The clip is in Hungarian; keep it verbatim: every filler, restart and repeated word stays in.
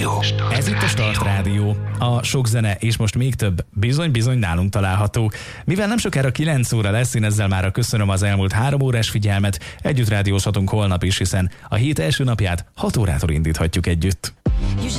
Rádió. Ez itt a Start Rádió. A sok zene és most még több bizony-bizony nálunk található. Mivel nem sokára kilenc óra lesz, én ezzel már köszönöm az elmúlt három órás figyelmet. Együtt rádiózhatunk holnap is, hiszen a hét első napját hat órától indíthatjuk együtt.